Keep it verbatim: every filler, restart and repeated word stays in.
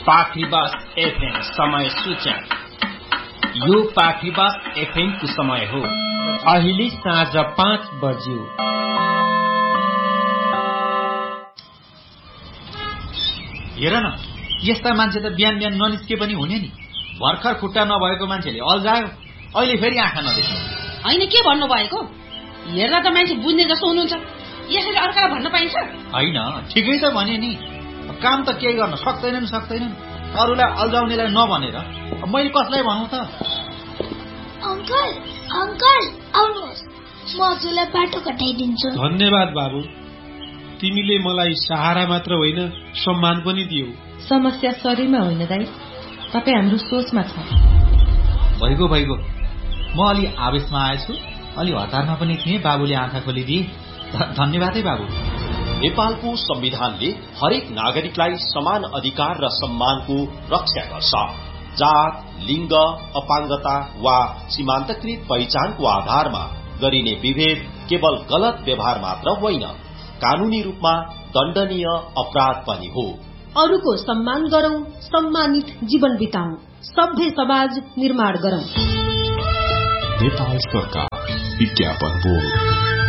पाखरीबास FM समय सूचक। यो पाखरीबास एफएम को समय हो। अहिले साँझ पाँच बज्यो। हेर न, यस्ता मान्छे त बिहान बिहान ननिस्के पनि हुने नि। भर्खर खुट्टा नभएको मान्छेले अल्झायो, अहिले फेरि आँखा नदेख्नु। होइन, के भन्नु भएको? हेर्दा त मान्छे बुझ्ने जस्तो हुनुहुन्छ, यसरी अर्कालाई भन्न पाइन्छ? होइन, ठिकै त भने नि। काम त केही गर्न सक्दैनन् सक्दैनन् अरूलाई अल्झाउनेलाई नभनेर मैले कसलाई भनौँ त? अंकल अंकल आउनुहोस्, म हजुरलाई बाटो कटाइदिन्छु। धन्यवाद बाबु, तिमीले मलाई सहारा मात्र होइन सम्मान पनि दियौ। समस्या शरीरमा होइन दाइ, तपाईँ हाम्रो सोचमा छ। भइगयो भइगयो, म अलि आवेशमा आएछु, अलि हतारमा पनि थिएँ, बाबुले आँखा खोलिदिए। धन्यवाद है बाबु। नेपालको संविधानले हरेक नागरिकलाई समान अधिकार र सम्मानको रक्षा गर्छ। जात, लिंग, अपाङ्गता वा सीमान्तकृत पहिचानको आधारमा गरिने विभेद केवल गलत व्यवहार मात्र होइन, कानूनी रूपमा दण्डनीय अपराध पनि हो। अरूको सम्मान गरौं, सम्मानित जीवन बिताउँ, सभ्य समाज निर्माण गरौं। नेपाल सरकार विज्ञापन बोर्ड।